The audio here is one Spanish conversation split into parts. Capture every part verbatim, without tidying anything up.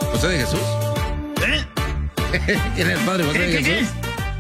¿José de Jesús? ¿Eh? ¿Quién es el padre José ¿Qué, de qué, Jesús?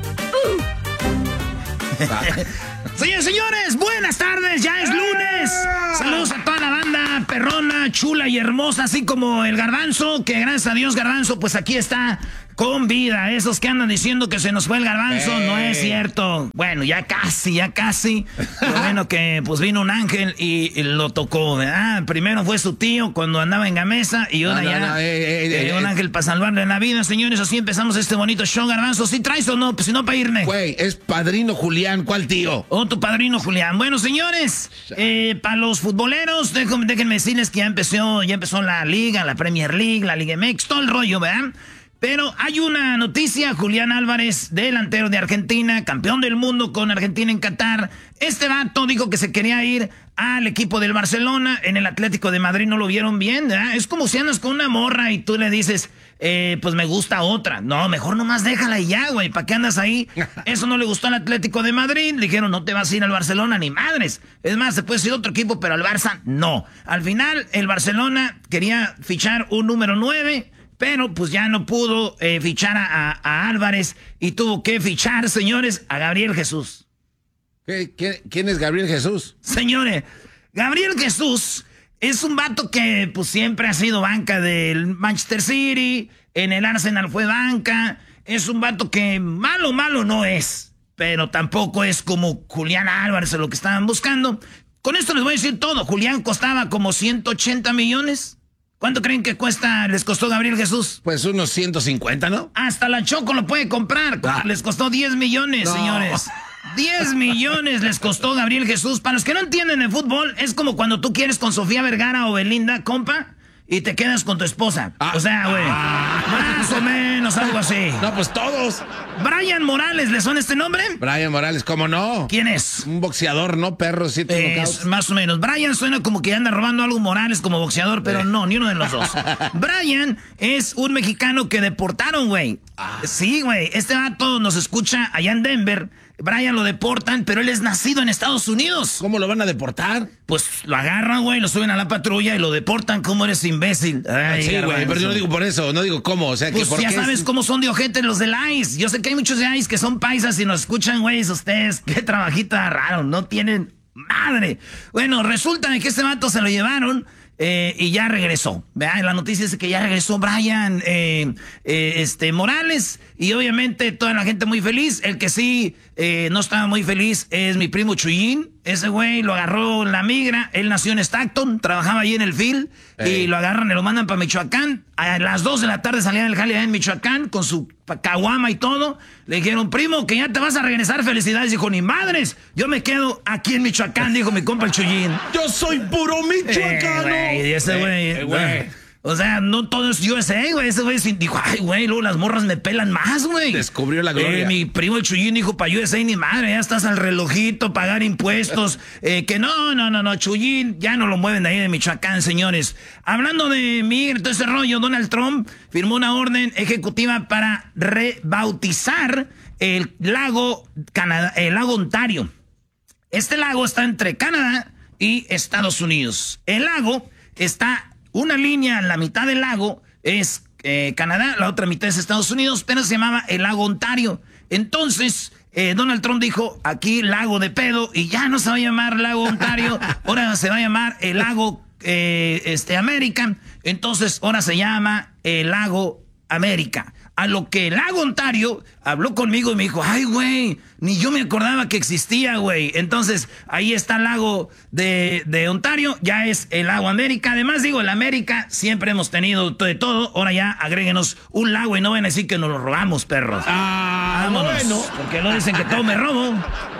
qué? Uh. Señores, señores, buenas tardes, ya es lunes. Saludos a toda la banda perrona, chula y hermosa, así como el Garbanzo, que gracias a Dios Garbanzo, pues aquí está con vida. Esos que andan diciendo que se nos fue el Garbanzo, hey. No es cierto. Bueno, ya casi, ya casi. Lo bueno que pues vino un ángel y, y lo tocó, ¿verdad? Primero fue su tío cuando andaba en Gamesa y ahora no, ya no, no, eh, eh, eh, un ángel para salvarle la vida. Señores, así empezamos este bonito show, Garbanzo. ¿Sí traes o no? Pues si no, para irme. Güey, es padrino Julián, ¿cuál tío? Oh, tu padrino Julián. Bueno, señores, eh, para los futboleros, déjenme, déjenme decirles que ya empezó, ya empezó la liga, la Premier League, la Liga M X, todo el rollo, ¿verdad? Pero hay una noticia, Julián Álvarez, delantero de Argentina, campeón del mundo con Argentina en Qatar. Este vato dijo que se quería ir al equipo del Barcelona, en el Atlético de Madrid no lo vieron bien, ¿verdad? Es como si andas con una morra y tú le dices, eh, pues me gusta otra. No, mejor nomás déjala y ya, güey, ¿para qué andas ahí? Eso no le gustó al Atlético de Madrid, le dijeron, no te vas a ir al Barcelona ni madres. Es más, se puede ir a otro equipo, pero al Barça no. Al final, el Barcelona quería fichar un número nueve, pero pues ya no pudo eh, fichar a, a, a Álvarez y tuvo que fichar, señores, a Gabriel Jesús. ¿Qué, qué, ¿Quién es Gabriel Jesús? Señores, Gabriel Jesús es un vato que pues siempre ha sido banca del Manchester City, en el Arsenal fue banca, es un vato que malo, malo no es, pero tampoco es como Julián Álvarez o lo que estaban buscando. Con esto les voy a decir todo, Julián costaba como ciento ochenta millones. ¿Cuánto creen que cuesta, les costó Gabriel Jesús? Pues unos ciento cincuenta, ¿no? Hasta la Choco lo puede comprar. Ah. Les costó diez millones, no. Señores. diez millones les costó Gabriel Jesús. Para los que no entienden de fútbol, es como cuando tú quieres con Sofía Vergara o Belinda, compa, y te quedas con tu esposa. Ah. O sea, güey, ah. más o menos algo así. No, pues todos. Brian Morales, ¿le suena este nombre? Brian Morales, ¿cómo no? ¿Quién es? Un boxeador, ¿no? Perro, sí, es, más o menos. Brian suena como que anda robando algo Morales como boxeador, pero eh. no, ni uno de los dos. Brian es un mexicano que deportaron, güey. Ah. Sí, güey. Este vato nos escucha allá en Denver. Brian lo deportan, pero él es nacido en Estados Unidos. ¿Cómo lo van a deportar? Pues lo agarran, güey, lo suben a la patrulla y lo deportan. ¿Cómo eres imbécil? Ay, sí, güey, pero yo no digo por eso, no digo cómo, o sea, pues que por ya qué sabes es... cómo son de ojete los del ICE. Yo sé que hay muchos de ICE que son paisas y nos escuchan, güey, ustedes. Qué trabajita raro, no tienen madre. Bueno, resulta de que este vato se lo llevaron eh, y ya regresó. ¿Verdad? La noticia es que ya regresó Brian eh, eh, este, Morales y obviamente toda la gente muy feliz. El que sí eh, no estaba muy feliz es mi primo Chuyín. Ese güey lo agarró la migra. Él nació en Stockton, trabajaba ahí en el field hey. Y lo agarran y lo mandan para Michoacán. A las dos de la tarde salía del jale en Michoacán con su caguama y todo. Le dijeron, primo, que ya te vas a regresar, felicidades. Dijo, ni madres, yo me quedo aquí en Michoacán, dijo mi compa el Chuyín. Yo soy puro michoacano. Eh, y ese güey, eh, eh, o sea, no todo es U S A, güey. Ese güey dijo, ay, güey, luego las morras me pelan más, güey. Descubrió la gloria. Eh, mi primo el Chuyín dijo, para U S A ni madre, ya estás al relojito, pagar impuestos. eh, que no, no, no, no, Chuyín, ya no lo mueven de ahí de Michoacán, señores. Hablando de migra, todo ese rollo, Donald Trump firmó una orden ejecutiva para rebautizar el lago, Canadá, el lago Ontario. Este lago está entre Canadá y Estados Unidos. El lago está... Una línea, la mitad del lago es eh, Canadá, la otra mitad es Estados Unidos, pero se llamaba el lago Ontario. Entonces, eh, Donald Trump dijo, aquí lago de pedo, y ya no se va a llamar lago Ontario, ahora se va a llamar el lago eh, este, América. Entonces, ahora se llama el lago América. A lo que el lago Ontario habló conmigo y me dijo, ay, güey, ni yo me acordaba que existía, güey. Entonces, ahí está el lago de, de Ontario, ya es el lago América. Además, digo, el América siempre hemos tenido de todo. Ahora ya agréguenos un lago y no van a decir que nos lo robamos, perros. Ah, vámonos, bueno. Porque no dicen que todo me robo.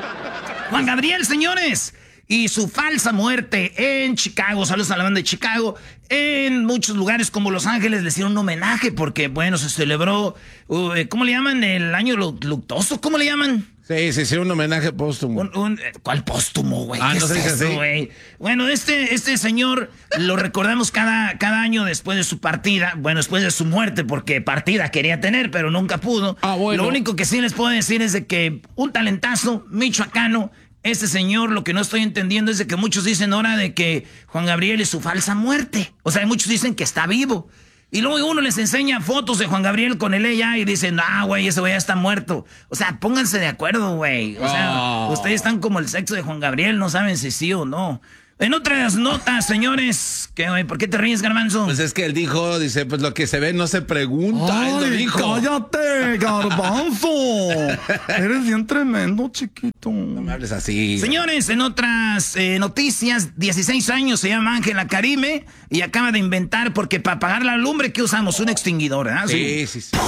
Juan Gabriel, señores. Y su falsa muerte en Chicago, saludos a la banda de Chicago, en muchos lugares como Los Ángeles le hicieron un homenaje porque, bueno, se celebró, uh, ¿cómo le llaman? El año luctuoso, ¿cómo le llaman? Sí, se hicieron un homenaje póstumo. Un, un, ¿Cuál póstumo, güey? Ah, ¿Qué no es sé eso, güey? Bueno, este, este señor lo recordamos cada, cada año después de su partida, bueno, después de su muerte, porque partida quería tener, pero nunca pudo. Ah, bueno. Lo único que sí les puedo decir es de que un talentazo michoacano. Este señor, lo que no estoy entendiendo es de que muchos dicen ahora de que Juan Gabriel es su falsa muerte. O sea, muchos dicen que está vivo. Y luego uno les enseña fotos de Juan Gabriel con el ella y dicen, ah, güey, ese güey ya está muerto. O sea, pónganse de acuerdo, güey. O sea, oh. ustedes están como el sexo de Juan Gabriel, no saben si sí o no. En otras notas, señores, ¿qué, güey? ¿Por qué te ríes, Garbanzo? Pues es que él dijo, dice, pues lo que se ve no se pregunta. Ay, él lo dijo. Cállate, Garbanzo. Eres bien tremendo, chiquito. No me hables así. Señores, en otras eh, noticias, dieciséis años, se llama Ángela Karime y acaba de inventar, porque para apagar la lumbre, ¿qué usamos? Un extinguidor, ¿verdad? Sí, sí, sí.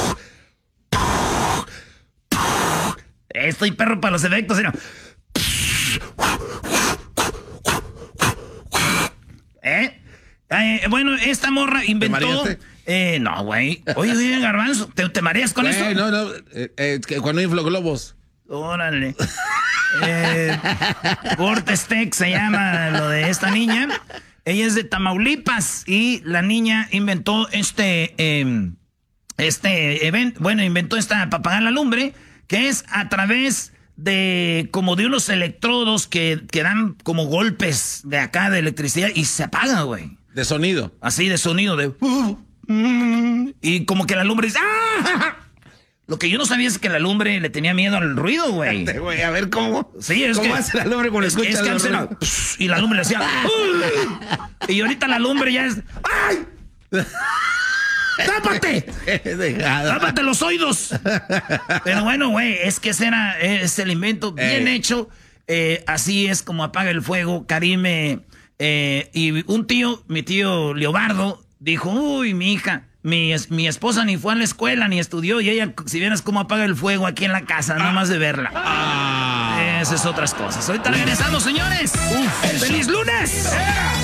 Estoy perro para los efectos, ¿no? ¿Eh? Eh, bueno, esta morra inventó... ¿Te eh, no, güey. Oye, oye, Garbanzo, ¿te, te mareas con Güey, eso? No, no, eh, eh, que cuando inflo globos. Órale. eh, Vortestec se llama lo de esta niña. Ella es de Tamaulipas y la niña inventó este... Eh, este evento, bueno, inventó esta para apagar la lumbre, que es a través de como de unos electrodos que, que dan como golpes de acá de electricidad y se apaga, güey. De sonido. Así, de sonido, de... Uh, uh, y como que la lumbre dice... ¡Ah! Lo que yo no sabía es que la lumbre le tenía miedo al ruido, güey. A ver, ¿cómo? Sí, es ¿Cómo que, hace la lumbre cuando es, escucha es que el antes era, ruido? Y la lumbre le hacía... Uh, y ahorita la lumbre ya es... ¡Ay! ¡Tápate! ¡Tápate los oídos! Pero bueno, güey, es que ese era es el invento bien Ey. hecho. Eh, así es como apaga el fuego. Karime eh, y un tío, mi tío Leobardo, dijo, uy, mi hija, mi, es- mi esposa ni fue a la escuela ni estudió y ella, si vieras cómo apaga el fuego aquí en la casa, nada más de verla. Ah. Esas otras cosas. Ahorita regresamos, señores. ¡Feliz lunes!